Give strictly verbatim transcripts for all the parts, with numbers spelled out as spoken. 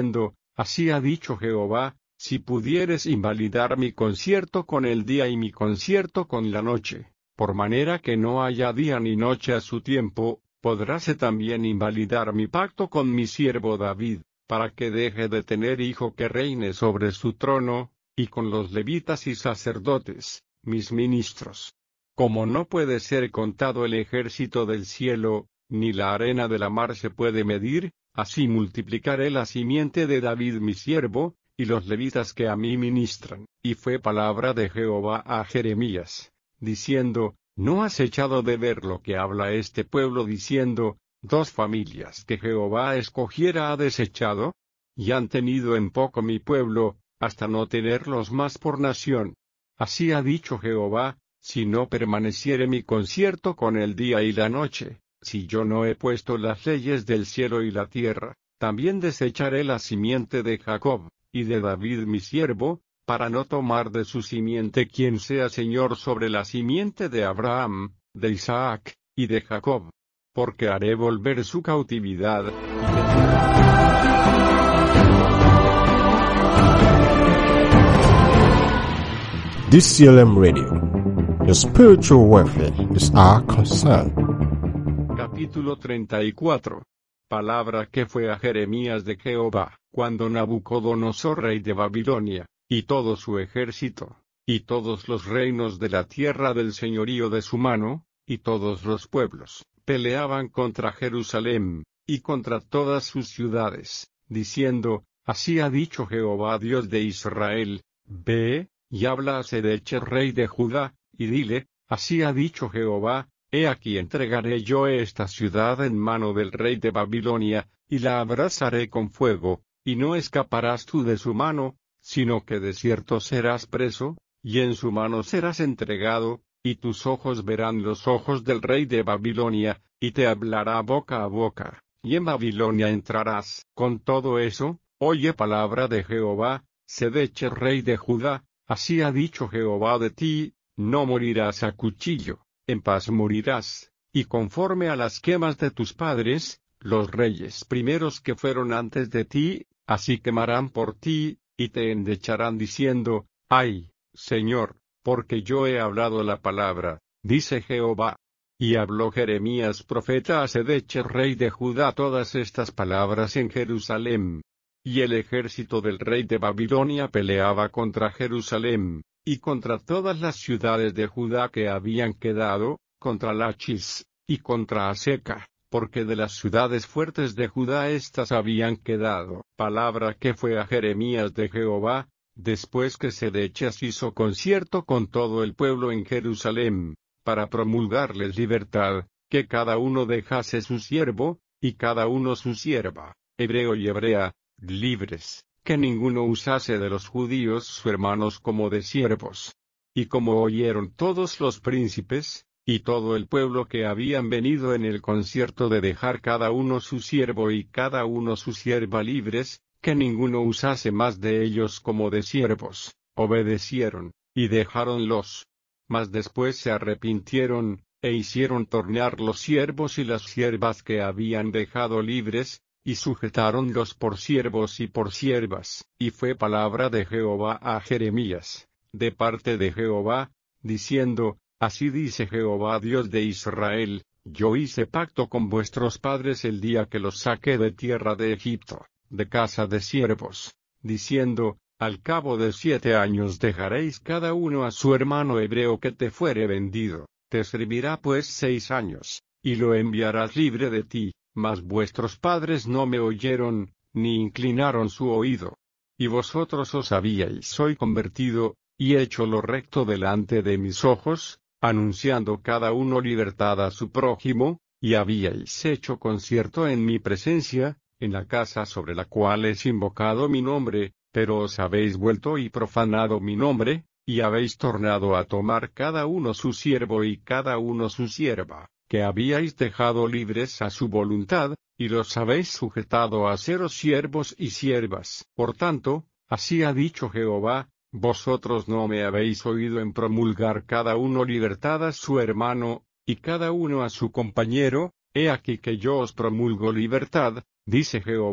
diciendo, así ha dicho Jehová, si pudieres invalidar mi concierto con el día y mi concierto con la noche, por manera que no haya día ni noche a su tiempo, podráse también invalidar mi pacto con mi siervo David, para que deje de tener hijo que reine sobre su trono, y con los levitas y sacerdotes, mis ministros. Como no puede ser contado el ejército del cielo, ni la arena de la mar se puede medir, así multiplicaré la simiente de David mi siervo, y los levitas que a mí ministran. Y fue palabra de Jehová a Jeremías, diciendo, ¿no has echado de ver lo que habla este pueblo diciendo, dos familias que Jehová escogiera ha desechado? Y han tenido en poco mi pueblo, hasta no tenerlos más por nación. Así ha dicho Jehová, si no permaneciere mi concierto con el día y la noche, si yo no he puesto las leyes del cielo y la tierra, también desecharé la simiente de Jacob, y de David mi siervo, para no tomar de su simiente quien sea señor sobre la simiente de Abraham, de Isaac, y de Jacob. Porque haré volver su cautividad, D C L M Radio. Your spiritual welfare is our concern. Capítulo treinta y cuatro. Palabra que fue a Jeremías de Jehová, cuando Nabucodonosor rey de Babilonia, y todo su ejército, y todos los reinos de la tierra del señorío de su mano, y todos los pueblos, peleaban contra Jerusalén, y contra todas sus ciudades, diciendo, así ha dicho Jehová Dios de Israel, ve, y habla a Sedeche rey de Judá, y dile, así ha dicho Jehová, he aquí entregaré yo esta ciudad en mano del rey de Babilonia, y la abrazaré con fuego, y no escaparás tú de su mano, sino que de cierto serás preso, y en su mano serás entregado, y tus ojos verán los ojos del rey de Babilonia, y te hablará boca a boca, y en Babilonia entrarás. Con todo eso, oye palabra de Jehová, Sedeche rey de Judá, así ha dicho Jehová de ti, no morirás a cuchillo, en paz morirás, y conforme a las quemas de tus padres, los reyes primeros que fueron antes de ti, así quemarán por ti, y te endecharán diciendo, ay, Señor, porque yo he hablado la palabra, dice Jehová. Y habló Jeremías profeta a Sedeche rey de Judá todas estas palabras en Jerusalén. Y el ejército del rey de Babilonia peleaba contra Jerusalén, y contra todas las ciudades de Judá que habían quedado, contra Lachis, y contra Aseca, porque de las ciudades fuertes de Judá éstas habían quedado. Palabra que fue a Jeremías de Jehová, después que Sedechas hizo concierto con todo el pueblo en Jerusalén, para promulgarles libertad, que cada uno dejase su siervo, y cada uno su sierva, hebreo y hebrea, libres, que ninguno usase de los judíos sus hermanos como de siervos. Y como oyeron todos los príncipes, y todo el pueblo que habían venido en el concierto de dejar cada uno su siervo y cada uno su sierva libres, que ninguno usase más de ellos como de siervos, obedecieron, y dejáronlos. Mas después se arrepintieron, e hicieron tornar los siervos y las siervas que habían dejado libres, y sujetáronlos por siervos y por siervas. Y fue palabra de Jehová a Jeremías, de parte de Jehová, diciendo, así dice Jehová Dios de Israel, yo hice pacto con vuestros padres el día que los saqué de tierra de Egipto, de casa de siervos, diciendo, al cabo de siete años dejaréis cada uno a su hermano hebreo que te fuere vendido, te servirá pues seis años, y lo enviarás libre de ti. Mas vuestros padres no me oyeron, ni inclinaron su oído. Y vosotros os habíais hoy convertido, y hecho lo recto delante de mis ojos, anunciando cada uno libertad a su prójimo, y habíais hecho concierto en mi presencia, en la casa sobre la cual es invocado mi nombre, pero os habéis vuelto y profanado mi nombre, y habéis tornado a tomar cada uno su siervo y cada uno su sierva, que habíais dejado libres a su voluntad, y los habéis sujetado a seros siervos y siervas. Por tanto, así ha dicho Jehová, vosotros no me habéis oído en promulgar cada uno libertad a su hermano, y cada uno a su compañero, he aquí que yo os promulgo libertad, dice Jehová,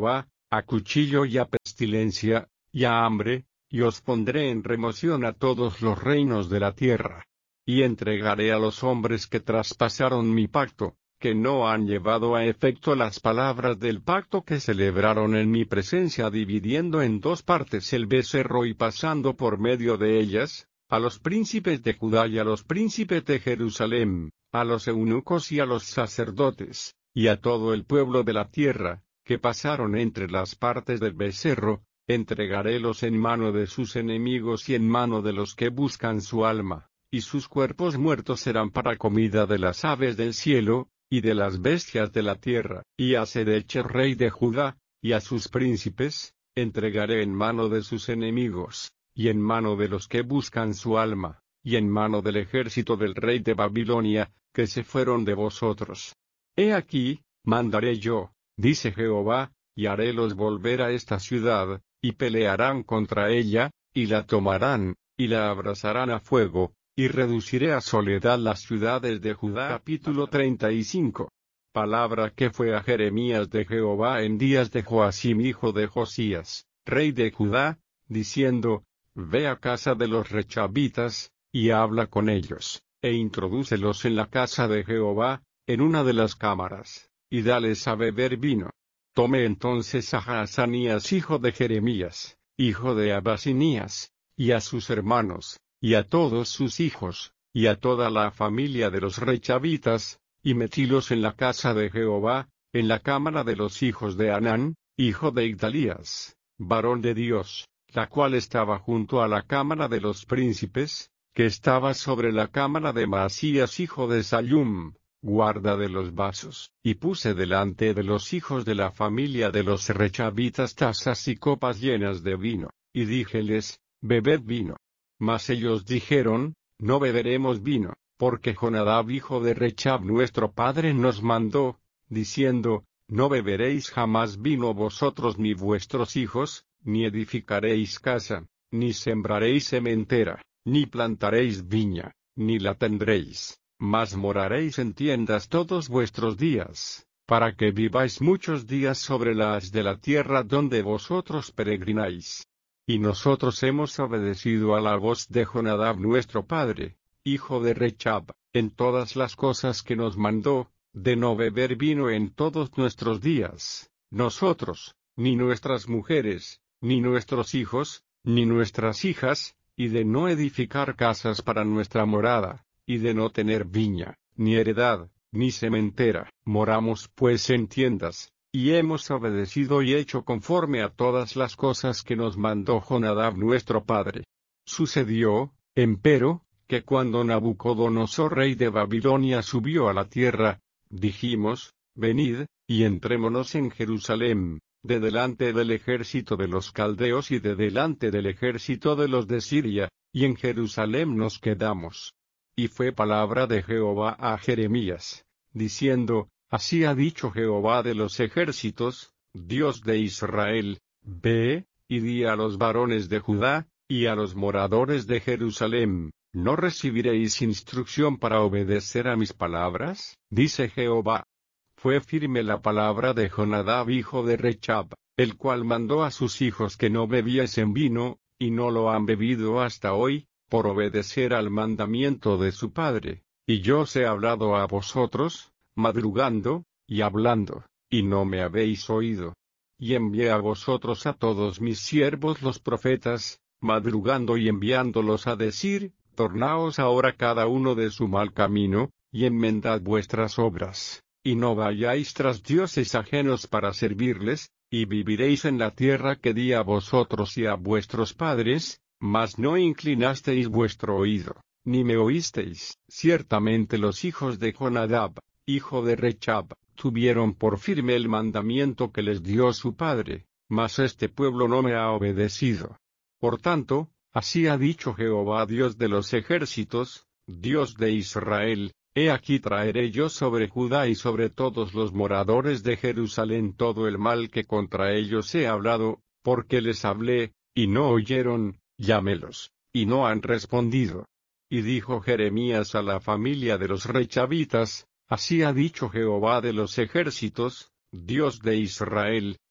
a cuchillo y a pestilencia, y a hambre, y os pondré en remoción a todos los reinos de la tierra. Y entregaré a los hombres que traspasaron mi pacto, que no han llevado a efecto las palabras del pacto que celebraron en mi presencia, dividiendo en dos partes el becerro y pasando por medio de ellas, a los príncipes de Judá y a los príncipes de Jerusalén, a los eunucos y a los sacerdotes, y a todo el pueblo de la tierra, que pasaron entre las partes del becerro, entregarélos en mano de sus enemigos y en mano de los que buscan su alma, y sus cuerpos muertos serán para comida de las aves del cielo, y de las bestias de la tierra. Y a Sedeche rey de Judá, y a sus príncipes, entregaré en mano de sus enemigos, y en mano de los que buscan su alma, y en mano del ejército del rey de Babilonia, que se fueron de vosotros. He aquí, mandaré yo, dice Jehová, y harélos volver a esta ciudad, y pelearán contra ella, y la tomarán, y la abrazarán a fuego, y reduciré a soledad las ciudades de Judá. Capítulo treinta y cinco. Palabra que fue a Jeremías de Jehová en días de Joacim hijo de Josías, rey de Judá, diciendo, Ve a casa de los rechabitas, y habla con ellos, e introdúcelos en la casa de Jehová, en una de las cámaras, y dales a beber vino. Tomé entonces a Hazanías hijo de Jeremías, hijo de Abasinías, y a sus hermanos, y a todos sus hijos, y a toda la familia de los rechabitas, y metílos en la casa de Jehová, en la cámara de los hijos de Anán, hijo de Igdalías, varón de Dios, la cual estaba junto a la cámara de los príncipes, que estaba sobre la cámara de Maasías hijo de Sallum, guarda de los vasos, y puse delante de los hijos de la familia de los rechabitas tazas y copas llenas de vino, y díjeles, bebed vino. Mas ellos dijeron, no beberemos vino, porque Jonadab hijo de Rechab nuestro padre nos mandó, diciendo, no beberéis jamás vino vosotros ni vuestros hijos, ni edificaréis casa, ni sembraréis sementera, ni plantaréis viña, ni la tendréis, mas moraréis en tiendas todos vuestros días, para que viváis muchos días sobre las de la tierra donde vosotros peregrináis. Y nosotros hemos obedecido a la voz de Jonadab nuestro padre, hijo de Rechab, en todas las cosas que nos mandó, de no beber vino en todos nuestros días, nosotros, ni nuestras mujeres, ni nuestros hijos, ni nuestras hijas, y de no edificar casas para nuestra morada, y de no tener viña, ni heredad, ni sementera. Moramos pues en tiendas, y hemos obedecido y hecho conforme a todas las cosas que nos mandó Jonadab nuestro padre. Sucedió, empero, que cuando Nabucodonosor rey de Babilonia subió a la tierra, dijimos, venid, y entrémonos en Jerusalén, de delante del ejército de los caldeos y de delante del ejército de los de Siria, y en Jerusalén nos quedamos. Y fue palabra de Jehová a Jeremías, diciendo, así ha dicho Jehová de los ejércitos, Dios de Israel, ve, y di a los varones de Judá, y a los moradores de Jerusalén, ¿no recibiréis instrucción para obedecer a mis palabras? Dice Jehová. Fue firme la palabra de Jonadab hijo de Rechab, el cual mandó a sus hijos que no bebiesen vino, y no lo han bebido hasta hoy, por obedecer al mandamiento de su padre. Y yo os he hablado a vosotros, madrugando, y hablando, y no me habéis oído. Y envié a vosotros a todos mis siervos los profetas, madrugando y enviándolos a decir, tornaos ahora cada uno de su mal camino, y enmendad vuestras obras, y no vayáis tras dioses ajenos para servirles, y viviréis en la tierra que di a vosotros y a vuestros padres, mas no inclinasteis vuestro oído, ni me oísteis. Ciertamente los hijos de Jonadab, hijo de Rechab, tuvieron por firme el mandamiento que les dio su padre, mas este pueblo no me ha obedecido. Por tanto, así ha dicho Jehová Dios de los ejércitos, Dios de Israel, he aquí traeré yo sobre Judá y sobre todos los moradores de Jerusalén todo el mal que contra ellos he hablado, porque les hablé, y no oyeron, llámelos, y no han respondido. Y dijo Jeremías a la familia de los rechabitas, así ha dicho Jehová de los ejércitos, Dios de Israel,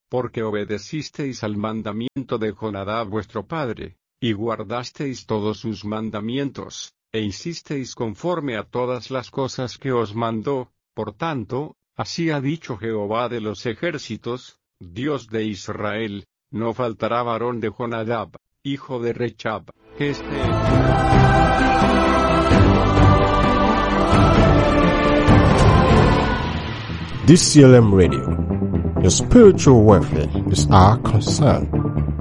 porque obedecisteis al mandamiento de Jonadab vuestro padre, y guardasteis todos sus mandamientos, e hicisteis conforme a todas las cosas que os mandó. Por tanto, así ha dicho Jehová de los ejércitos, Dios de Israel, no faltará varón de Jonadab, hijo de Rechab, que esté en D C L M Radio. Your spiritual welfare is our concern.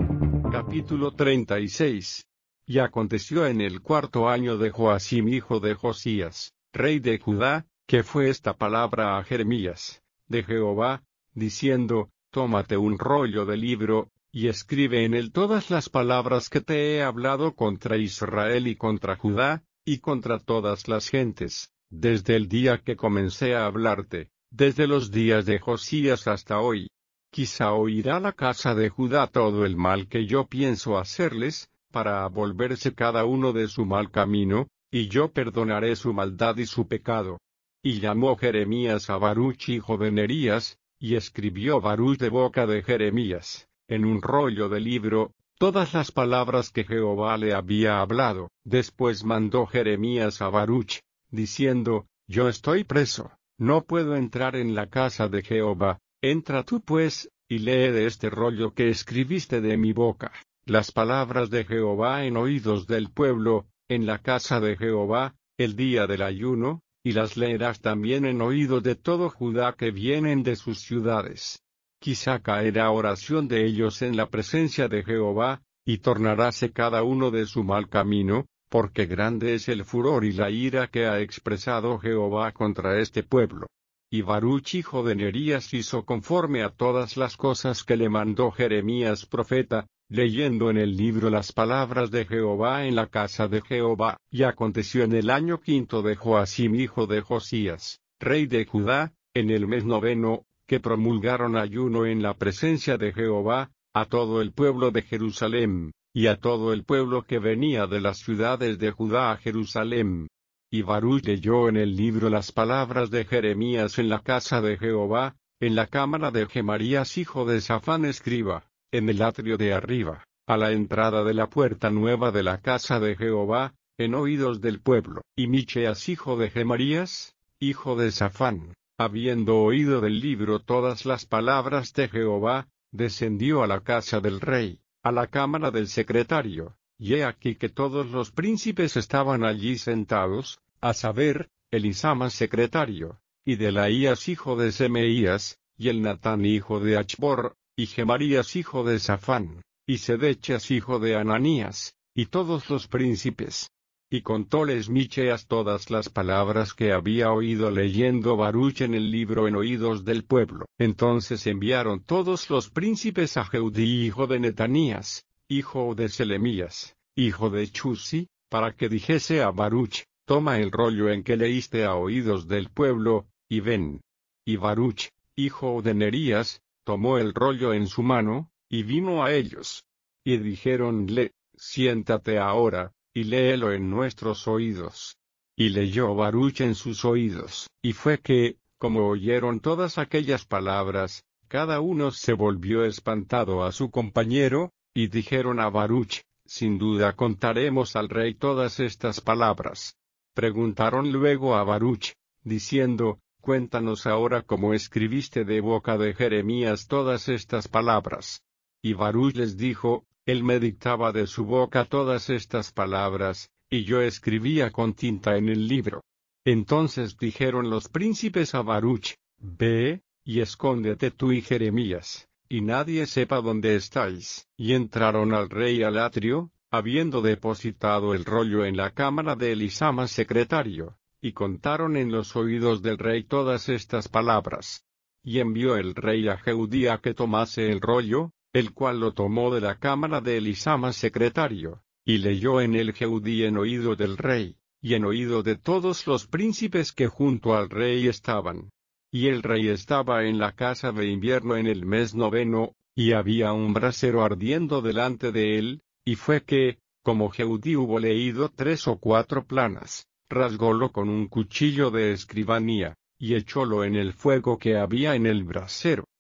Capítulo treinta y seis. Y aconteció en el cuarto año de Joacim hijo de Josías, rey de Judá, que fue esta palabra a Jeremías, de Jehová, diciendo, tómate un rollo de libro, y escribe en él todas las palabras que te he hablado contra Israel y contra Judá, y contra todas las gentes, desde el día que comencé a hablarte, desde los días de Josías hasta hoy. Quizá oirá la casa de Judá todo el mal que yo pienso hacerles, para volverse cada uno de su mal camino, y yo perdonaré su maldad y su pecado. Y llamó Jeremías a Baruch hijo de Nerías, y escribió Baruch de boca de Jeremías, en un rollo de libro, todas las palabras que Jehová le había hablado. Después mandó Jeremías a Baruch, diciendo, yo estoy preso, no puedo entrar en la casa de Jehová. Entra tú pues, y lee de este rollo que escribiste de mi boca, las palabras de Jehová en oídos del pueblo, en la casa de Jehová, el día del ayuno, y las leerás también en oídos de todo Judá que vienen de sus ciudades. Quizá caerá oración de ellos en la presencia de Jehová, y tornaráse cada uno de su mal camino, porque grande es el furor y la ira que ha expresado Jehová contra este pueblo. Y Baruch hijo de Nerías hizo conforme a todas las cosas que le mandó Jeremías profeta, leyendo en el libro las palabras de Jehová en la casa de Jehová. Y aconteció en el año quinto de Joacim hijo de Josías, rey de Judá, en el mes noveno, que promulgaron ayuno en la presencia de Jehová, a todo el pueblo de Jerusalén, y a todo el pueblo que venía de las ciudades de Judá a Jerusalén. Y Baruch leyó en el libro las palabras de Jeremías en la casa de Jehová, en la cámara de Gemarías hijo de Safán escriba, en el atrio de arriba, a la entrada de la puerta nueva de la casa de Jehová, en oídos del pueblo. Y Micheas hijo de Gemarías, hijo de Safán, habiendo oído del libro todas las palabras de Jehová, descendió a la casa del rey, a la cámara del secretario, y he aquí que todos los príncipes estaban allí sentados, a saber, Elisama secretario, y Delaías hijo de Semeías, y el Natán hijo de Achbor, y Gemarías hijo de Safán, y Sedechas hijo de Ananías, y todos los príncipes. Y contóles Micheas todas las palabras que había oído leyendo Baruch en el libro en oídos del pueblo. Entonces enviaron todos los príncipes a Jeudí hijo de Netanías, hijo de Selemías, hijo de Chusi, para que dijese a Baruch, toma el rollo en que leíste a oídos del pueblo, y ven. Y Baruch, hijo de Nerías, tomó el rollo en su mano, y vino a ellos. Y dijéronle, siéntate ahora, y léelo en nuestros oídos. Y leyó Baruch en sus oídos. Y fue que, como oyeron todas aquellas palabras, cada uno se volvió espantado a su compañero, y dijeron a Baruch, sin duda contaremos al rey todas estas palabras. Preguntaron luego a Baruch, diciendo, cuéntanos ahora cómo escribiste de boca de Jeremías todas estas palabras. Y Baruch les dijo, él me dictaba de su boca todas estas palabras, y yo escribía con tinta en el libro. Entonces dijeron los príncipes a Baruch, ve, y escóndete tú y Jeremías, y nadie sepa dónde estáis. Y entraron al rey al atrio, habiendo depositado el rollo en la cámara de Elisama secretario, y contaron en los oídos del rey todas estas palabras. Y envió el rey a Jeudí a que tomase el rollo, el cual lo tomó de la cámara de Elisama secretario, y leyó en el Jeudí en oído del rey, y en oído de todos los príncipes que junto al rey estaban. Y el rey estaba en la casa de invierno en el mes noveno, y había un brasero ardiendo delante de él, y fue que, como Jeudí hubo leído tres o cuatro planas, rasgólo con un cuchillo de escribanía, y echólo en el fuego que había en el brasero.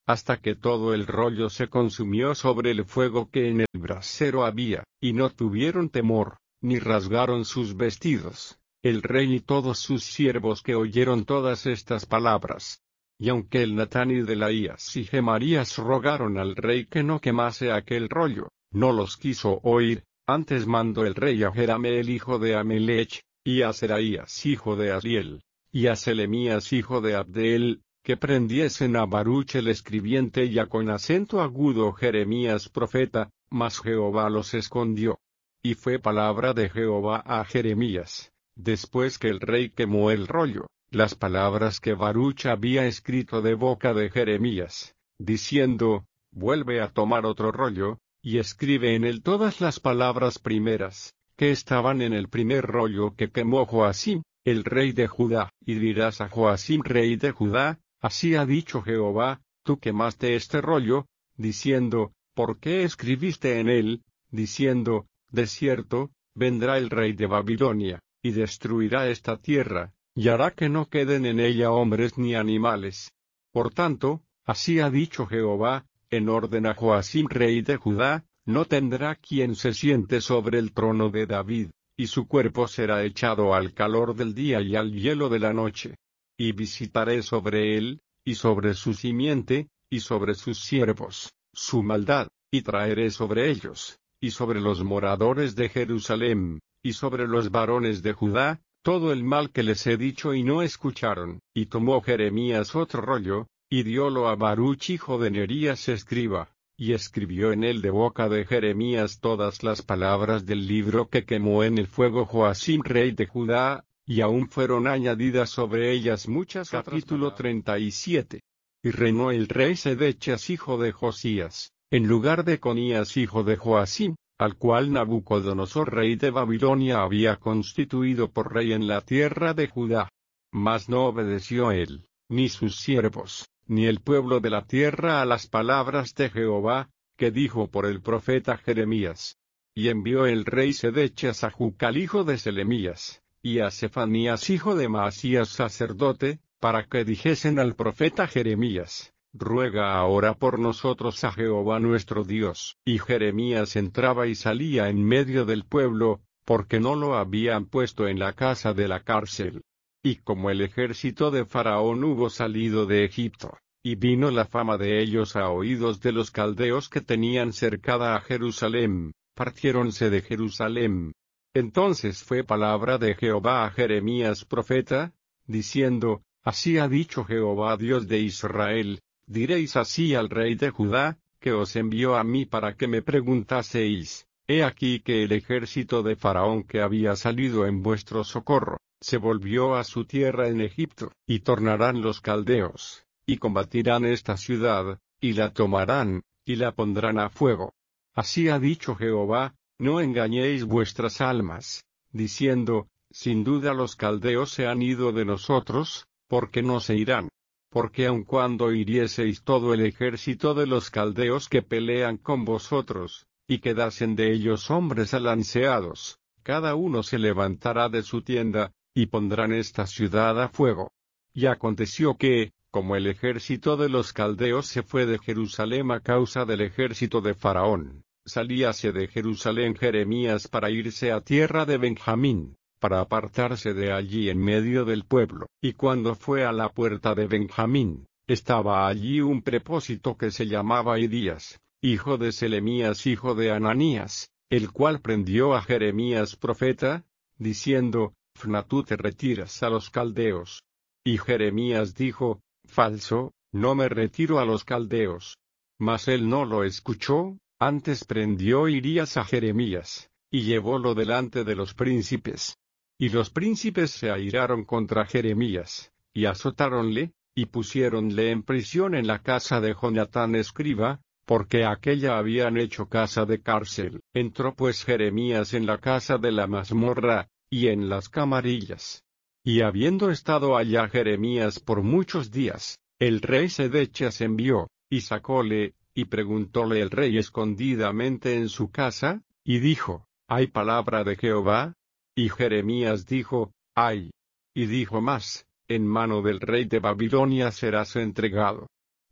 hasta que todo el rollo se consumió sobre el fuego que en el brasero había, y no tuvieron temor, ni rasgaron sus vestidos, el rey y todos sus siervos que oyeron todas estas palabras. Y aunque el Natán y Delaías y Gemarías rogaron al rey que no quemase aquel rollo, no los quiso oír. Antes mandó el rey a Jerameel hijo de Amelech, y a Seraías hijo de Asiel, y a Selemías hijo de Abdeel, que prendiesen a Baruch el escribiente y a con acento agudo Jeremías profeta, mas Jehová los escondió. Y fue palabra de Jehová a Jeremías, después que el rey quemó el rollo, las palabras que Baruch había escrito de boca de Jeremías, diciendo, vuelve a tomar otro rollo, y escribe en él todas las palabras primeras, que estaban en el primer rollo que quemó Joacim, el rey de Judá, y dirás a Joacim rey de Judá, así ha dicho Jehová, tú quemaste este rollo, diciendo, ¿por qué escribiste en él? Diciendo, de cierto, vendrá el rey de Babilonia, y destruirá esta tierra, y hará que no queden en ella hombres ni animales. Por tanto, así ha dicho Jehová, en orden a Joacim rey de Judá, no tendrá quien se siente sobre el trono de David, y su cuerpo será echado al calor del día y al hielo de la noche. Y visitaré sobre él, y sobre su simiente, y sobre sus siervos, su maldad, y traeré sobre ellos, y sobre los moradores de Jerusalén, y sobre los varones de Judá, todo el mal que les he dicho y no escucharon. Y tomó Jeremías otro rollo, y diólo a Baruch hijo de Nerías escriba, y escribió en él de boca de Jeremías todas las palabras del libro que quemó en el fuego Joacim rey de Judá, y aún fueron añadidas sobre ellas muchas. Capítulo treinta y siete. Y reinó el rey Sedechas hijo de Josías, en lugar de Conías hijo de Joacim, al cual Nabucodonosor rey de Babilonia había constituido por rey en la tierra de Judá. Mas no obedeció él, ni sus siervos, ni el pueblo de la tierra a las palabras de Jehová, que dijo por el profeta Jeremías. Y envió el rey Sedechas a Jucal hijo de Selemías, y a Sefanías hijo de Maasías sacerdote, para que dijesen al profeta Jeremías, ruega ahora por nosotros a Jehová nuestro Dios. Y Jeremías entraba y salía en medio del pueblo, porque no lo habían puesto en la casa de la cárcel. Y como el ejército de Faraón hubo salido de Egipto, y vino la fama de ellos a oídos de los caldeos que tenían cercada a Jerusalén, partiéronse de Jerusalén. Entonces fue palabra de Jehová a Jeremías profeta, diciendo, así ha dicho Jehová Dios de Israel, diréis así al rey de Judá, que os envió a mí para que me preguntaseis, he aquí que el ejército de Faraón que había salido en vuestro socorro, se volvió a su tierra en Egipto, y tornarán los caldeos, y combatirán esta ciudad, y la tomarán, y la pondrán a fuego. Así ha dicho Jehová, no engañéis vuestras almas, diciendo, sin duda los caldeos se han ido de nosotros, porque no se irán. Porque aun cuando hirieseis todo el ejército de los caldeos que pelean con vosotros, y quedasen de ellos hombres alanceados, cada uno se levantará de su tienda, y pondrán esta ciudad a fuego. Y aconteció que, como el ejército de los caldeos se fue de Jerusalén a causa del ejército de Faraón, salíase de Jerusalén Jeremías para irse a tierra de Benjamín, para apartarse de allí en medio del pueblo. Y cuando fue a la puerta de Benjamín, estaba allí un prepósito que se llamaba Idías, hijo de Selemías hijo de Ananías, el cual prendió a Jeremías profeta, diciendo, Fna tú te retiras a los caldeos. Y Jeremías dijo, falso, no me retiro a los caldeos. Mas él no lo escuchó, antes prendió Idías a Jeremías, y llevólo delante de los príncipes. Y los príncipes se airaron contra Jeremías, y azotáronle, y pusiéronle en prisión en la casa de Jonatán escriba, porque aquella habían hecho casa de cárcel. Entró pues Jeremías en la casa de la mazmorra, y en las camarillas. Y habiendo estado allá Jeremías por muchos días, el rey Sedechas envió, y sacóle, y preguntóle el rey escondidamente en su casa, y dijo, ¿hay palabra de Jehová? Y Jeremías dijo, hay. Y dijo más, en mano del rey de Babilonia serás entregado.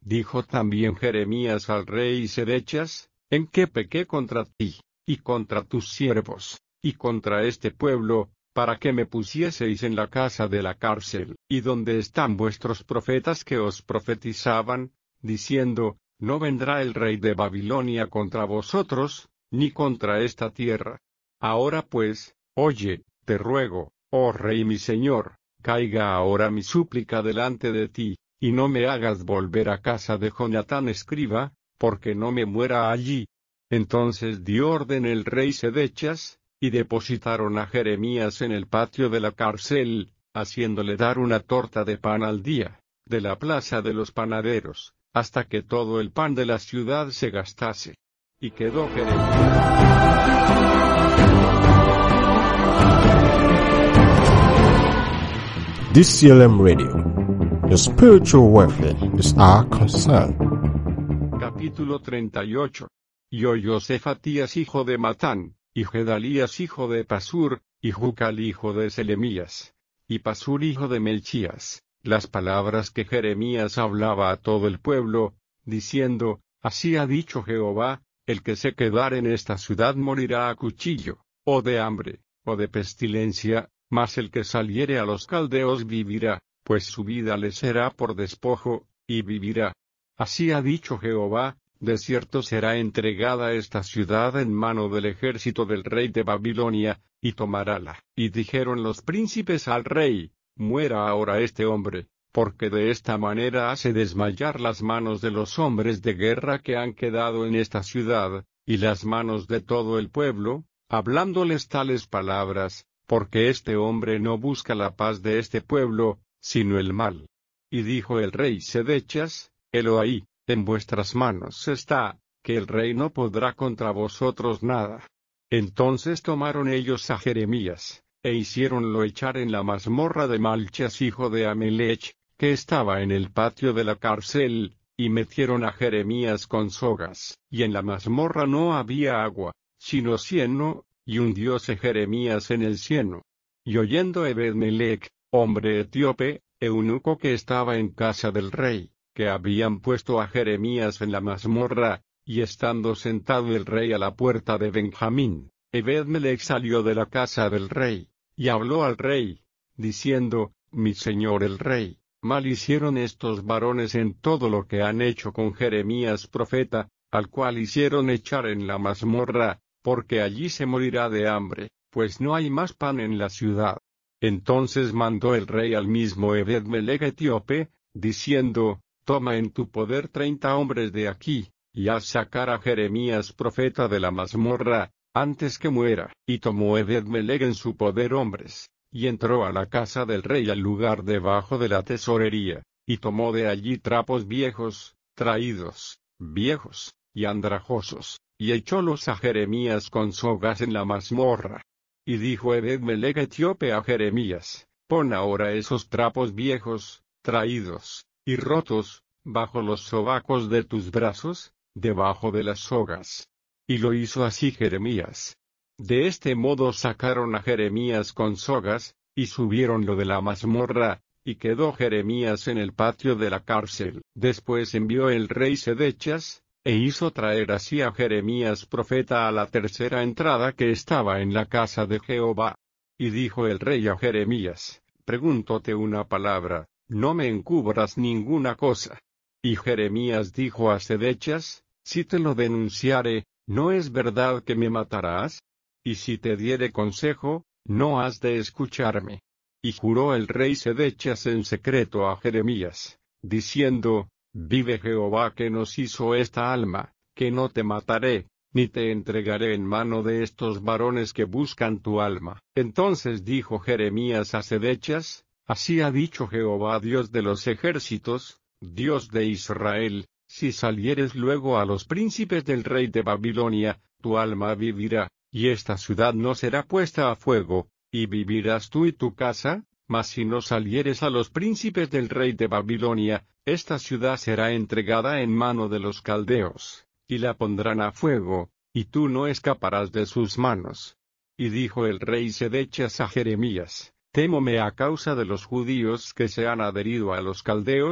Dijo también Jeremías al rey Sedechas: ¿En qué pequé contra ti, y contra tus siervos, y contra este pueblo, para que me pusieseis en la casa de la cárcel? ¿Y dónde están vuestros profetas que os profetizaban, diciendo: no vendrá el rey de Babilonia contra vosotros, ni contra esta tierra? Ahora pues, oye, te ruego, oh rey mi señor, caiga ahora mi súplica delante de ti, y no me hagas volver a casa de Jonatán escriba, porque no me muera allí. Entonces dio orden el rey Sedechas, y depositaron a Jeremías en el patio de la cárcel, haciéndole dar una torta de pan al día, de la plaza de los panaderos, hasta que todo el pan de la ciudad se gastase. Y quedó Jeremías. D C L M Radio. Your spiritual welfare is our concern. Capítulo treinta y ocho. Y oyó Cefatías hijo de Matán, y Gedalías hijo de Pasur, y Jucal hijo de Selemías, y Pasur hijo de Melchías, las palabras que Jeremías hablaba a todo el pueblo, diciendo: así ha dicho Jehová, el que se quedare en esta ciudad morirá a cuchillo, o de hambre, o de pestilencia, mas el que saliere a los caldeos vivirá, pues su vida le será por despojo, y vivirá. Así ha dicho Jehová: de cierto será entregada esta ciudad en mano del ejército del rey de Babilonia, y tomarála. Y dijeron los príncipes al rey: muera ahora este hombre, porque de esta manera hace desmayar las manos de los hombres de guerra que han quedado en esta ciudad, y las manos de todo el pueblo, hablándoles tales palabras, porque este hombre no busca la paz de este pueblo, sino el mal. Y dijo el rey Sedechas: helo ahí, en vuestras manos está, que el rey no podrá contra vosotros nada. Entonces tomaron ellos a Jeremías, e hiciéronlo echar en la mazmorra de Malchas hijo de Amelech, que estaba en el patio de la cárcel, y metieron a Jeremías con sogas. Y en la mazmorra no había agua, sino cieno, y hundióse Jeremías en el cieno. Y oyendo Ebed-melech, hombre etíope, eunuco que estaba en casa del rey, que habían puesto a Jeremías en la mazmorra, y estando sentado el rey a la puerta de Benjamín, Ebed-melech salió de la casa del rey, y habló al rey, diciendo: mi señor el rey, mal hicieron estos varones en todo lo que han hecho con Jeremías profeta, al cual hicieron echar en la mazmorra, porque allí se morirá de hambre, pues no hay más pan en la ciudad. Entonces mandó el rey al mismo Ebed-melech etíope, diciendo: toma en tu poder treinta hombres de aquí, y haz sacar a Jeremías profeta de la mazmorra, antes que muera. Y tomó Ebed-melech en su poder hombres, y entró a la casa del rey al lugar debajo de la tesorería, y tomó de allí trapos viejos, traídos, viejos, y andrajosos, y echólos a Jeremías con sogas en la mazmorra. Y dijo Ebed-melech etíope a Jeremías: pon ahora esos trapos viejos, traídos, y rotos, bajo los sobacos de tus brazos, debajo de las sogas. Y lo hizo así Jeremías. De este modo sacaron a Jeremías con sogas, y subiéronlo de la mazmorra, y quedó Jeremías en el patio de la cárcel. Después envió el rey Sedechas, e hizo traer así a Jeremías profeta a la tercera entrada que estaba en la casa de Jehová. Y dijo el rey a Jeremías: pregúntote una palabra, no me encubras ninguna cosa. Y Jeremías dijo a Sedechas: si te lo denunciare, ¿no es verdad que me matarás? Y si te diere consejo, no has de escucharme. Y juró el rey Sedechas en secreto a Jeremías, diciendo: vive Jehová que nos hizo esta alma, que no te mataré, ni te entregaré en mano de estos varones que buscan tu alma. Entonces dijo Jeremías a Sedechas: así ha dicho Jehová Dios de los ejércitos, Dios de Israel: si salieres luego a los príncipes del rey de Babilonia, tu alma vivirá, y esta ciudad no será puesta a fuego, y vivirás tú y tu casa. Mas si no salieres a los príncipes del rey de Babilonia, esta ciudad será entregada en mano de los caldeos, y la pondrán a fuego, y tú no escaparás de sus manos. Y dijo el rey Sedechas a Jeremías: témome a causa de los judíos que se han adherido a los caldeos,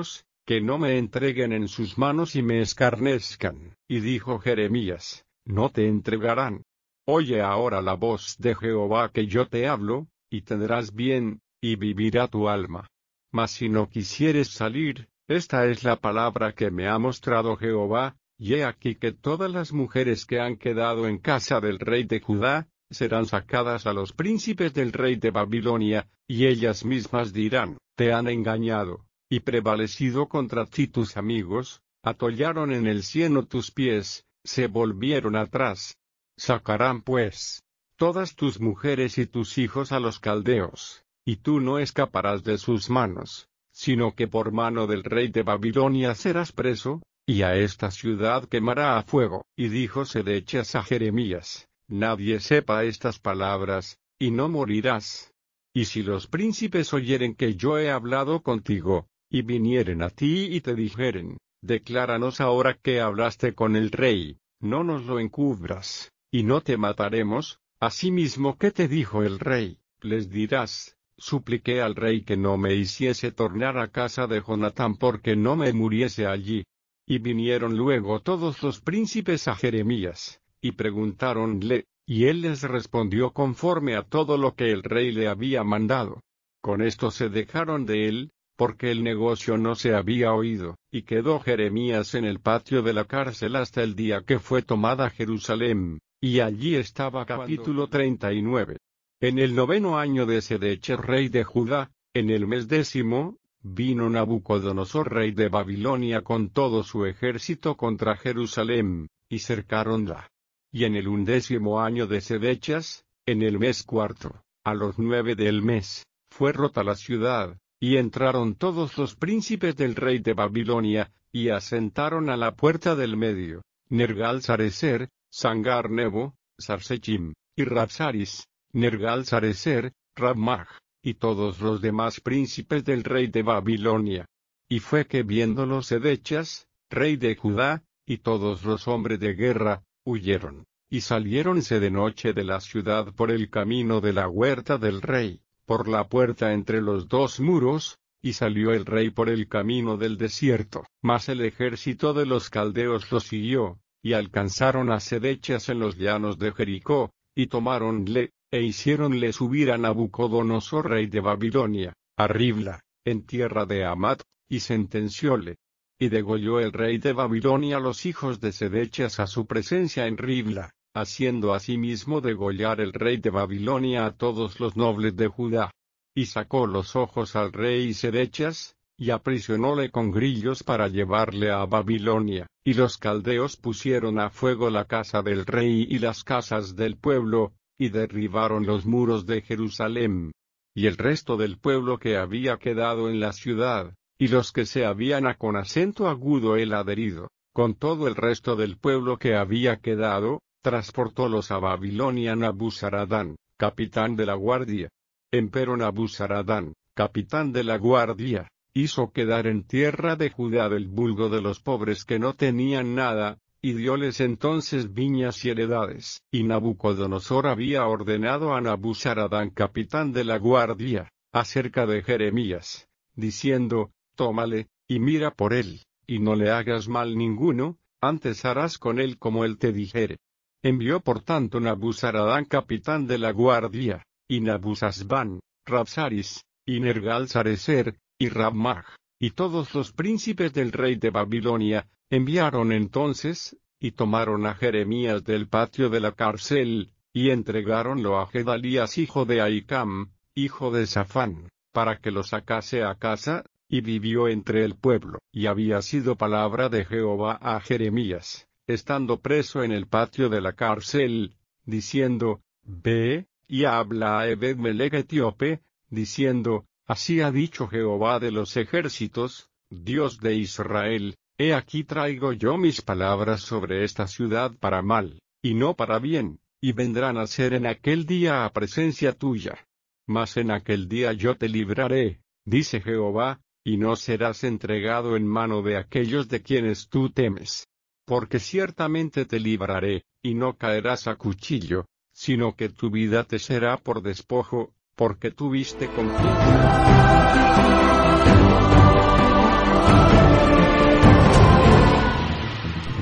que no me entreguen en sus manos y me escarnezcan. Y dijo Jeremías, no te entregarán. Oye ahora la voz de Jehová que yo te hablo, y tendrás bien, y vivirá tu alma. Mas si no quisieres salir, esta es la palabra que me ha mostrado Jehová, y he aquí que todas las mujeres que han quedado en casa del rey de Judá, serán sacadas a los príncipes del rey de Babilonia, y ellas mismas dirán, te han engañado, y prevalecido contra ti tus amigos, atollaron en el cieno tus pies, se volvieron atrás. Sacarán pues todas tus mujeres y tus hijos a los caldeos, y tú no escaparás de sus manos, sino que por mano del rey de Babilonia serás preso, y a esta ciudad quemará a fuego. Y dijo Sedechas a Jeremías, nadie sepa estas palabras, y no morirás. Y si los príncipes oyeren que yo he hablado contigo, y vinieren a ti y te dijeren, decláranos ahora que hablaste con el rey, no nos lo encubras, y no te mataremos. Asimismo, ¿qué te dijo el rey? Les dirás, supliqué al rey que no me hiciese tornar a casa de Jonatán porque no me muriese allí. Y vinieron luego todos los príncipes a Jeremías, y preguntáronle, y él les respondió conforme a todo lo que el rey le había mandado. Con esto se dejaron de él, porque el negocio no se había oído, y quedó Jeremías en el patio de la cárcel hasta el día que fue tomada Jerusalén, y allí estaba. Capítulo treinta y nueve. En el noveno año de Sedechas rey de Judá, en el mes décimo, vino Nabucodonosor rey de Babilonia con todo su ejército contra Jerusalén, y cercáronla. Y en el undécimo año de Sedechas, en el mes cuarto, a los nueve del mes, fue rota la ciudad, y entraron todos los príncipes del rey de Babilonia, y asentaron a la puerta del medio, Nergal-Sarecer, Sangar-Nebo, Sarsechim, y Rabsaris, Nergal-Sarecer, Rabmag, y todos los demás príncipes del rey de Babilonia. Y fue que viéndolo Sedechas, rey de Judá, y todos los hombres de guerra, huyeron, y saliéronse de noche de la ciudad por el camino de la huerta del rey, por la puerta entre los dos muros, y salió el rey por el camino del desierto. Mas el ejército de los caldeos lo siguió, y alcanzaron a Sedechas en los llanos de Jericó, y tomáronle, e hiciéronle subir a Nabucodonosor rey de Babilonia, a Ribla, en tierra de Hamat, y sentencióle. Y degolló el rey de Babilonia los hijos de Sedechas a su presencia en Ribla, haciendo asimismo degollar el rey de Babilonia a todos los nobles de Judá. Y sacó los ojos al rey Sedechas, y aprisionóle con grillos para llevarle a Babilonia. Y los caldeos pusieron a fuego la casa del rey y las casas del pueblo, y derribaron los muros de Jerusalén. Y el resto del pueblo que había quedado en la ciudad, y los que se habían a con acento agudo el adherido, con todo el resto del pueblo que había quedado, transportólos a Babilonia Nabuzaradán, capitán de la guardia. Empero Nabuzaradán, capitán de la guardia, hizo quedar en tierra de Judá del vulgo de los pobres que no tenían nada, y dióles entonces viñas y heredades. Y Nabucodonosor había ordenado a Nabuzaradán capitán de la guardia, acerca de Jeremías, diciendo, tómale, y mira por él, y no le hagas mal ninguno, antes harás con él como él te dijere. Envió por tanto Nabuzaradán capitán de la guardia, y Nabuzazbán, Rabsaris, y Nergal-Sarecer, y Rabmag, y todos los príncipes del rey de Babilonia, enviaron entonces, y tomaron a Jeremías del patio de la cárcel, y entregáronlo a Gedalías hijo de Ahicam, hijo de Safán, para que lo sacase a casa, y vivió entre el pueblo. Y había sido palabra de Jehová a Jeremías, estando preso en el patio de la cárcel, diciendo, Ve, y habla a Ebed-Melech etíope, diciendo, Así ha dicho Jehová de los ejércitos, Dios de Israel, he aquí traigo yo mis palabras sobre esta ciudad para mal, y no para bien, y vendrán a ser en aquel día a presencia tuya. Mas en aquel día yo te libraré, dice Jehová, y no serás entregado en mano de aquellos de quienes tú temes. Porque ciertamente te libraré, y no caerás a cuchillo, sino que tu vida te será por despojo, porque tuviste confianza.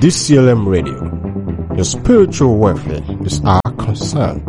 D C L M Radio. Your spiritual welfare is our concern.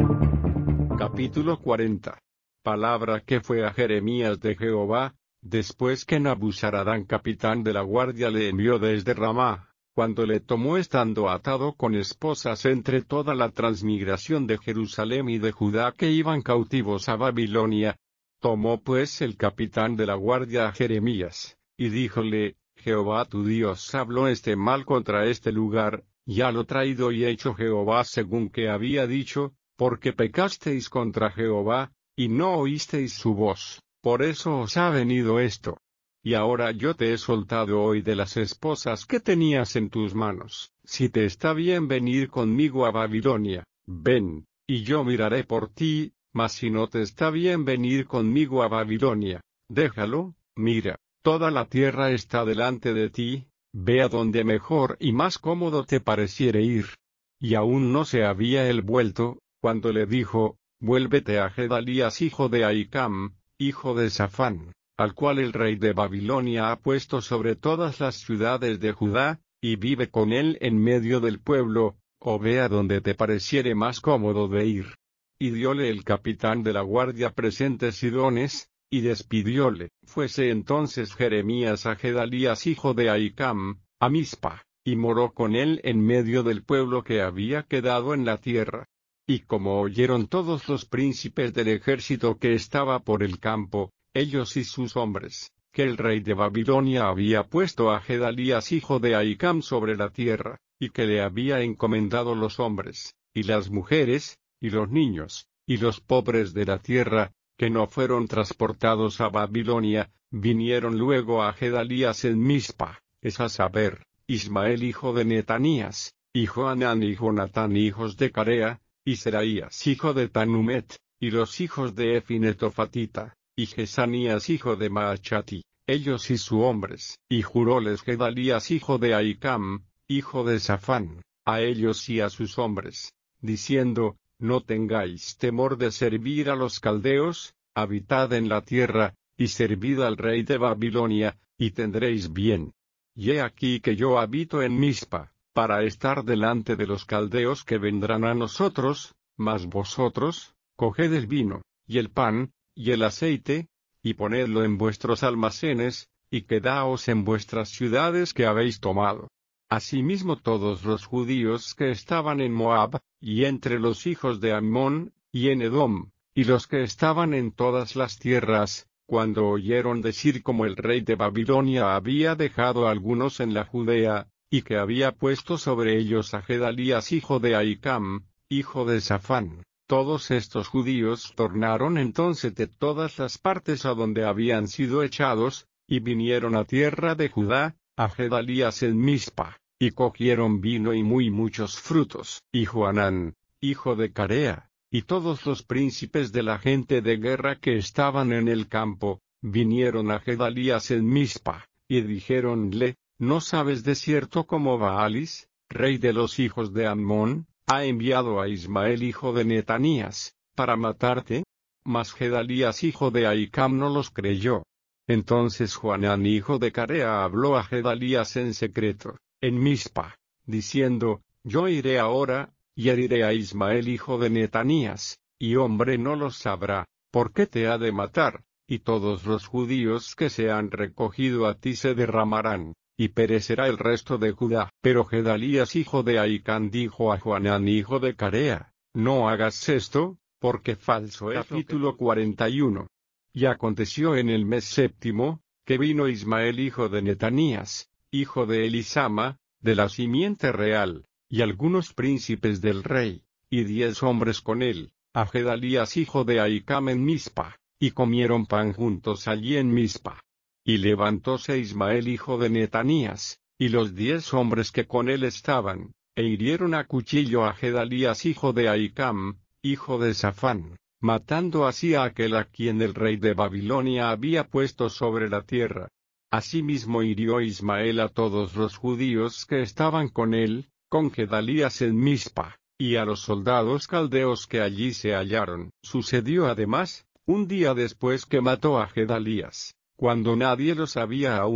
Capítulo cuarenta. Palabra que fue a Jeremías de Jehová, después que Nabuzaradán capitán de la guardia le envió desde Ramá, cuando le tomó estando atado con esposas entre toda la transmigración de Jerusalén y de Judá que iban cautivos a Babilonia. Tomó pues el capitán de la guardia a Jeremías, y díjole, Jehová tu Dios habló este mal contra este lugar, ya lo traído y hecho Jehová según que había dicho, porque pecasteis contra Jehová, y no oísteis su voz, por eso os ha venido esto. Y ahora yo te he soltado hoy de las esposas que tenías en tus manos. Si te está bien venir conmigo a Babilonia, ven, y yo miraré por ti, mas si no te está bien venir conmigo a Babilonia, déjalo, mira, toda la tierra está delante de ti, ve a donde mejor y más cómodo te pareciere ir. Y aún no se había él vuelto, cuando le dijo, vuélvete a Gedalías hijo de Ahicam, hijo de Safán, al cual el rey de Babilonia ha puesto sobre todas las ciudades de Judá, y vive con él en medio del pueblo, o ve a donde te pareciere más cómodo de ir. Y diole el capitán de la guardia presentes y dones, y despidióle. Fuese entonces Jeremías a Gedalías hijo de Ahicam, a Mizpa, y moró con él en medio del pueblo que había quedado en la tierra. Y como oyeron todos los príncipes del ejército que estaba por el campo, ellos y sus hombres, que el rey de Babilonia había puesto a Gedalías hijo de Ahicam sobre la tierra, y que le había encomendado los hombres, y las mujeres, y los niños, y los pobres de la tierra, que no fueron transportados a Babilonia, vinieron luego a Gedalías en Mizpa, es a saber, Ismael hijo de Netanías, y Johanán y Jonatán hijos de Carea, y Seraías hijo de Tanumet, y los hijos de Efinetofatita, y Jesanías hijo de Maachati, ellos y sus hombres, y juróles Gedalías hijo de Ahicam, hijo de Safán, a ellos y a sus hombres, diciendo, no tengáis temor de servir a los caldeos, habitad en la tierra, y servid al rey de Babilonia, y tendréis bien. Y he aquí que yo habito en Mizpa, para estar delante de los caldeos que vendrán a nosotros, mas vosotros, coged el vino, y el pan, y el aceite, y ponedlo en vuestros almacenes, y quedaos en vuestras ciudades que habéis tomado. Asimismo todos los judíos que estaban en Moab, y entre los hijos de Ammón, y en Edom, y los que estaban en todas las tierras, cuando oyeron decir como el rey de Babilonia había dejado a algunos en la Judea, y que había puesto sobre ellos a Gedalías hijo de Ahicam, hijo de Safán, todos estos judíos tornaron entonces de todas las partes a donde habían sido echados, y vinieron a tierra de Judá, a Gedalías en Mizpa, y cogieron vino y muy muchos frutos. Y Johanán, hijo de Carea, y todos los príncipes de la gente de guerra que estaban en el campo, vinieron a Gedalías en Mizpa, y dijéronle, ¿no sabes de cierto cómo Baalis, rey de los hijos de Ammón, ha enviado a Ismael hijo de Netanías, para matarte? Mas Gedalías hijo de Ahicam no los creyó. Entonces Johanán hijo de Carea habló a Gedalías en secreto, en Mizpa, diciendo, yo iré ahora, y heriré a Ismael hijo de Netanías, y hombre no lo sabrá, porque te ha de matar, y todos los judíos que se han recogido a ti se derramarán, y perecerá el resto de Judá. Pero Gedalías hijo de Ahicam dijo a Johanán hijo de Carea, no hagas esto, porque falso es. Capítulo cuarenta y uno. Y aconteció en el mes séptimo, que vino Ismael hijo de Netanías, hijo de Elisama, de la simiente real, y algunos príncipes del rey, y diez hombres con él, a Gedalías hijo de Ahicam en Mizpa, y comieron pan juntos allí en Mizpa. Y levantóse Ismael hijo de Netanías, y los diez hombres que con él estaban, e hirieron a cuchillo a Gedalías hijo de Ahicam, hijo de Safán, matando así a aquel a quien el rey de Babilonia había puesto sobre la tierra. Asimismo hirió Ismael a todos los judíos que estaban con él, con Gedalías en Mizpa, y a los soldados caldeos que allí se hallaron. Sucedió además, un día después que mató a Gedalías, cuando nadie lo sabía aún,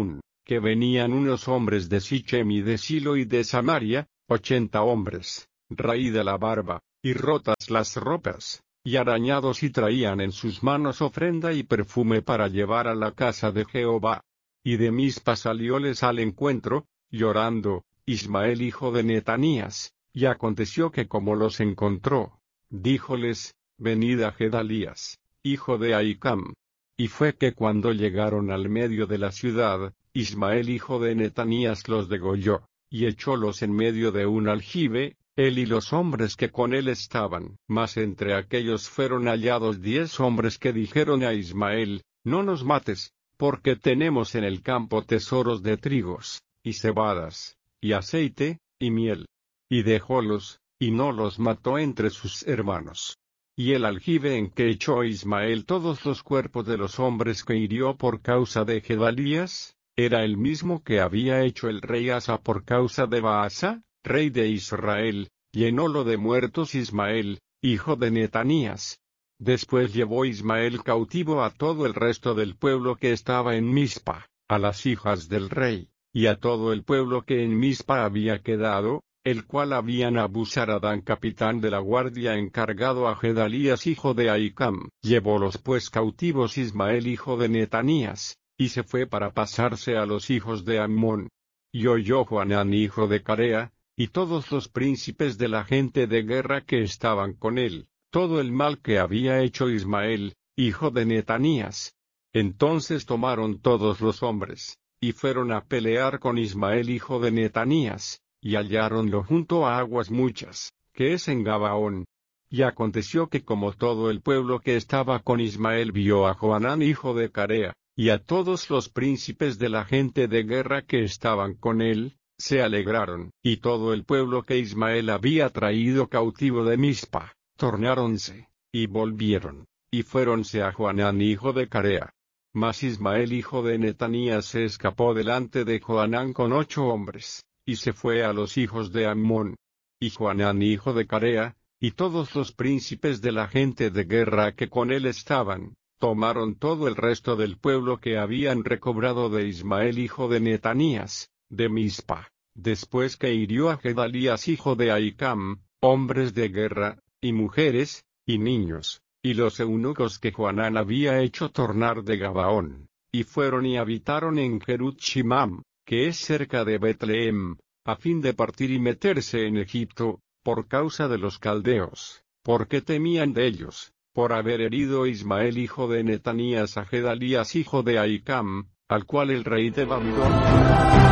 que venían unos hombres de Sichem y de Silo y de Samaria, ochenta hombres, raída la barba, y rotas las ropas, y arañados, y traían en sus manos ofrenda y perfume para llevar a la casa de Jehová. Y de Mizpa salióles al encuentro, llorando, Ismael hijo de Netanías, y aconteció que como los encontró, díjoles, venid a Gedalías, hijo de Ahicam. Y fue que cuando llegaron al medio de la ciudad, Ismael hijo de Netanías los degolló, y echólos en medio de un aljibe, él y los hombres que con él estaban. Mas entre aquellos fueron hallados diez hombres que dijeron a Ismael, no nos mates, porque tenemos en el campo tesoros de trigos, y cebadas, y aceite, y miel. Y dejólos, y no los mató entre sus hermanos. Y el aljibe en que echó Ismael todos los cuerpos de los hombres que hirió por causa de Gedalías, era el mismo que había hecho el rey Asa por causa de Baasa, rey de Israel, llenólo de muertos Ismael, hijo de Netanías. Después llevó Ismael cautivo a todo el resto del pueblo que estaba en Mizpa, a las hijas del rey, y a todo el pueblo que en Mizpa había quedado, el cual había Nabuzaradán capitán de la guardia encargado a Gedalías hijo de Ahicam. Llevólos pues cautivos Ismael hijo de Netanías, y se fue para pasarse a los hijos de Ammón. Y oyó Johanán hijo de Carea, y todos los príncipes de la gente de guerra que estaban con él, todo el mal que había hecho Ismael, hijo de Netanías. Entonces tomaron todos los hombres, y fueron a pelear con Ismael hijo de Netanías, y halláronlo junto a aguas muchas, que es en Gabaón. Y aconteció que como todo el pueblo que estaba con Ismael vio a Johanán hijo de Carea, y a todos los príncipes de la gente de guerra que estaban con él, se alegraron. Y todo el pueblo que Ismael había traído cautivo de Mizpa, tornáronse, y volvieron, y fuéronse a Johanán hijo de Carea. Mas Ismael hijo de Netanías se escapó delante de Johanán con ocho hombres, y se fue a los hijos de Ammón. Y Johanán hijo de Carea, y todos los príncipes de la gente de guerra que con él estaban, tomaron todo el resto del pueblo que habían recobrado de Ismael hijo de Netanías, de Mizpa, después que hirió a Gedalías hijo de Ahicam, hombres de guerra, y mujeres, y niños, y los eunucos que Johanán había hecho tornar de Gabaón, y fueron y habitaron en Jerut Shimam, que es cerca de Betlehem, a fin de partir y meterse en Egipto, por causa de los caldeos, porque temían de ellos, por haber herido Ismael hijo de Netanías a Gedalías hijo de Ahicam, al cual el rey de Babilonia.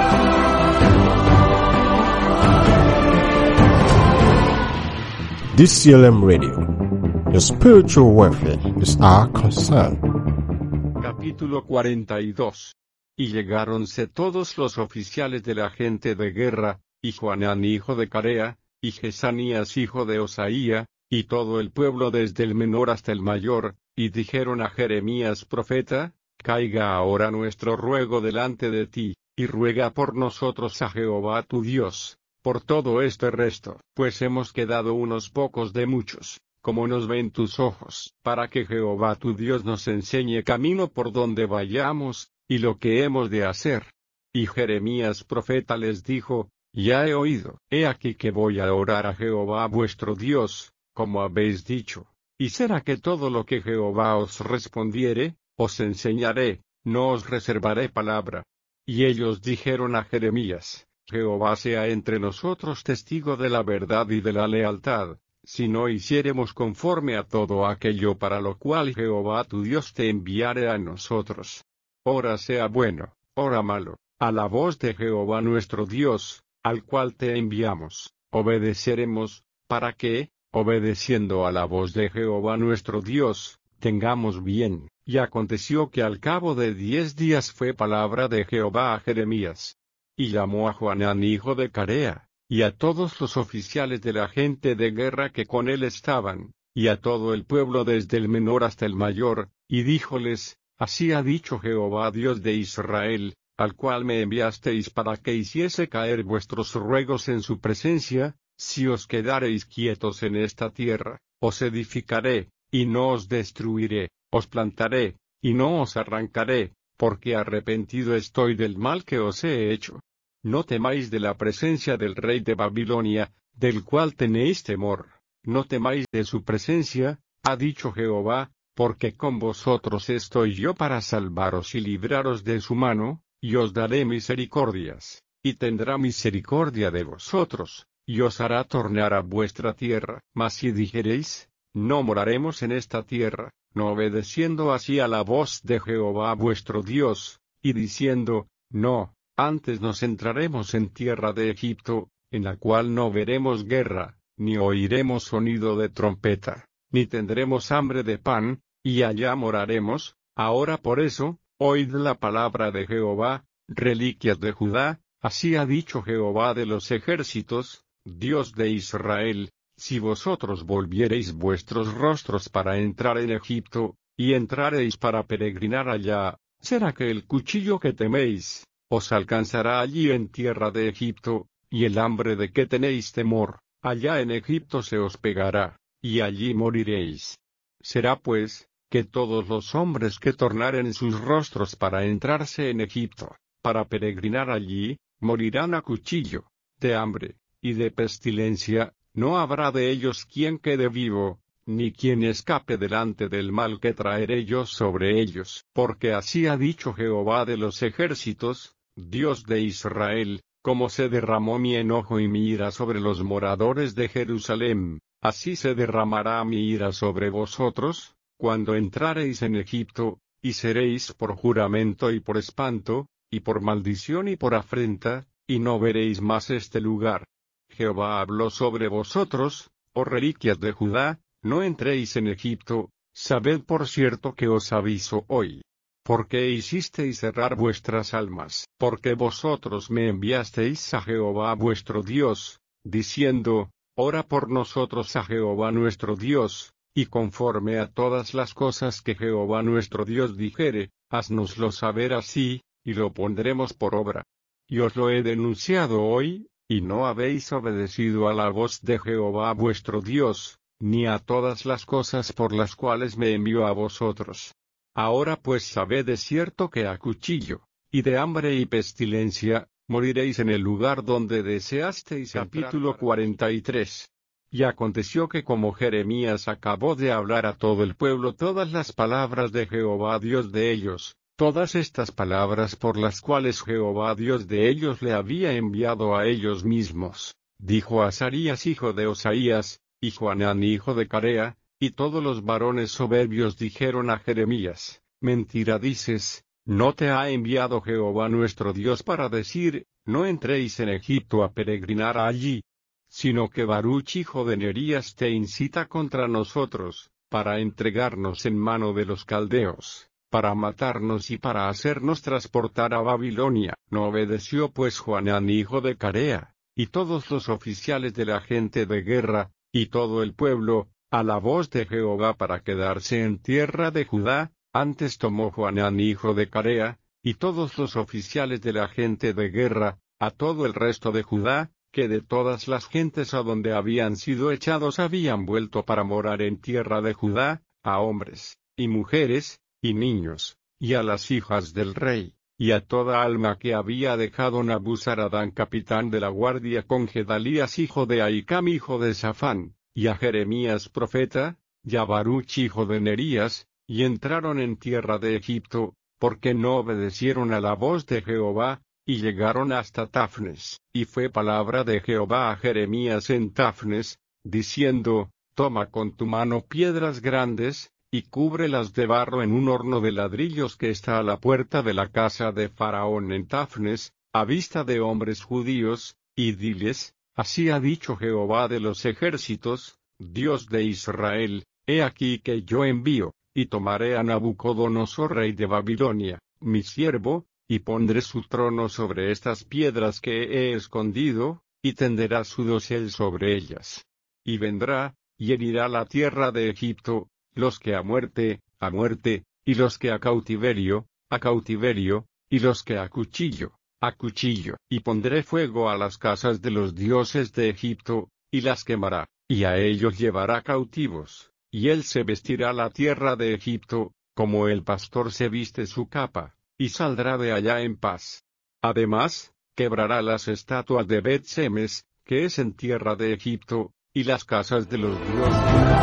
D C L M Radio. Your spiritual welfare is our concern. Capítulo cuarenta y dos. Y llegáronse todos los oficiales de la gente de guerra, y Johanán hijo de Carea, y Jesanías hijo de Osaía, y todo el pueblo desde el menor hasta el mayor, y dijeron a Jeremías profeta, caiga ahora nuestro ruego delante de ti, y ruega por nosotros a Jehová tu Dios, por todo este resto, pues hemos quedado unos pocos de muchos, como nos ven tus ojos, para que Jehová tu Dios nos enseñe camino por donde vayamos, y lo que hemos de hacer. Y Jeremías profeta les dijo, ya he oído, he aquí que voy a orar a Jehová vuestro Dios, como habéis dicho, y será que todo lo que Jehová os respondiere, os enseñaré, no os reservaré palabra. Y ellos dijeron a Jeremías, Jehová sea entre nosotros testigo de la verdad y de la lealtad, si no hiciéremos conforme a todo aquello para lo cual Jehová tu Dios te enviare a nosotros. Ora sea bueno, ora malo, a la voz de Jehová nuestro Dios, al cual te enviamos, obedeceremos, para que, obedeciendo a la voz de Jehová nuestro Dios, tengamos bien. Y aconteció que al cabo de diez días fue palabra de Jehová a Jeremías. Y llamó a Johanán hijo de Carea, y a todos los oficiales de la gente de guerra que con él estaban, y a todo el pueblo desde el menor hasta el mayor, y díjoles, así ha dicho Jehová Dios de Israel, al cual me enviasteis para que hiciese caer vuestros ruegos en su presencia, si os quedareis quietos en esta tierra, os edificaré, y no os destruiré, os plantaré, y no os arrancaré, porque arrepentido estoy del mal que os he hecho. No temáis de la presencia del rey de Babilonia, del cual tenéis temor, no temáis de su presencia, ha dicho Jehová, porque con vosotros estoy yo para salvaros y libraros de su mano, y os daré misericordias, y tendrá misericordia de vosotros, y os hará tornar a vuestra tierra. Mas si dijereis, no moraremos en esta tierra, no obedeciendo así a la voz de Jehová vuestro Dios, y diciendo, no, antes nos entraremos en tierra de Egipto, en la cual no veremos guerra, ni oiremos sonido de trompeta, ni tendremos hambre de pan, y allá moraremos. Ahora por eso, oíd la palabra de Jehová, reliquias de Judá, así ha dicho Jehová de los ejércitos, Dios de Israel, si vosotros volviereis vuestros rostros para entrar en Egipto, y entrareis para peregrinar allá, será que el cuchillo que teméis, os alcanzará allí en tierra de Egipto, y el hambre de que tenéis temor, allá en Egipto se os pegará, y allí moriréis. Será pues, que todos los hombres que tornaren sus rostros para entrarse en Egipto, para peregrinar allí, morirán a cuchillo, de hambre, y de pestilencia, no habrá de ellos quien quede vivo, ni quien escape delante del mal que traeré yo sobre ellos. Porque así ha dicho Jehová de los ejércitos, Dios de Israel, como se derramó mi enojo y mi ira sobre los moradores de Jerusalén, así se derramará mi ira sobre vosotros, cuando entrareis en Egipto, y seréis por juramento y por espanto, y por maldición y por afrenta, y no veréis más este lugar. Jehová habló sobre vosotros, oh reliquias de Judá, no entréis en Egipto, sabed por cierto que os aviso hoy. Porque hicisteis errar vuestras almas, porque vosotros me enviasteis a Jehová vuestro Dios, diciendo, ora por nosotros a Jehová nuestro Dios, y conforme a todas las cosas que Jehová nuestro Dios dijere, haznoslo saber así, y lo pondremos por obra. Y os lo he denunciado hoy, y no habéis obedecido a la voz de Jehová vuestro Dios, ni a todas las cosas por las cuales me envió a vosotros. Ahora pues sabed de cierto que a cuchillo, y de hambre y pestilencia, moriréis en el lugar donde deseasteis. Capítulo cuarenta y tres. Y aconteció que como Jeremías acabó de hablar a todo el pueblo todas las palabras de Jehová Dios de ellos, todas estas palabras por las cuales Jehová Dios de ellos le había enviado a ellos mismos, dijo Azarías hijo de Osaías, y Johanán hijo de Carea, y todos los varones soberbios dijeron a Jeremías, mentira dices, ¿no te ha enviado Jehová nuestro Dios para decir, no entréis en Egipto a peregrinar allí? Sino que Baruch hijo de Nerías te incita contra nosotros, para entregarnos en mano de los caldeos, para matarnos y para hacernos transportar a Babilonia. No obedeció pues Johanán hijo de Carea, y todos los oficiales de la gente de guerra, y todo el pueblo, a la voz de Jehová para quedarse en tierra de Judá. Antes tomó Johanán hijo de Carea, y todos los oficiales de la gente de guerra, a todo el resto de Judá, que de todas las gentes a donde habían sido echados habían vuelto para morar en tierra de Judá, a hombres, y mujeres, y niños, y a las hijas del rey, y a toda alma que había dejado Nabuzaradán capitán de la guardia con Gedalías hijo de Ahicam hijo de Safán, y a Jeremías profeta, y a Baruch hijo de Nerías, y entraron en tierra de Egipto, porque no obedecieron a la voz de Jehová, y llegaron hasta Tafnes. Y fue palabra de Jehová a Jeremías en Tafnes, diciendo, toma con tu mano piedras grandes, y cúbrelas de barro en un horno de ladrillos que está a la puerta de la casa de Faraón en Tafnes, a vista de hombres judíos, y diles, así ha dicho Jehová de los ejércitos, Dios de Israel, he aquí que yo envío, y tomaré a Nabucodonosor rey de Babilonia, mi siervo, y pondré su trono sobre estas piedras que he escondido, y tenderá su dosel sobre ellas. Y vendrá, y herirá la tierra de Egipto, los que a muerte, a muerte, y los que a cautiverio, a cautiverio, y los que a cuchillo, a cuchillo. Y pondré fuego a las casas de los dioses de Egipto, y las quemará, y a ellos llevará cautivos, y él se vestirá la tierra de Egipto, como el pastor se viste su capa, y saldrá de allá en paz. Además, quebrará las estatuas de Bet-Semes, que es en tierra de Egipto, y las casas de los dioses